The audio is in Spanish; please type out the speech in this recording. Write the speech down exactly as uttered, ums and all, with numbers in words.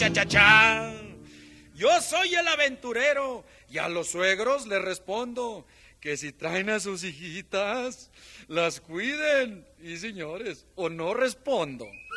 Cha, cha, cha. Yo soy el aventurero y a los suegros les respondo que si traen a sus hijitas, las cuiden. Y señores, o no respondo.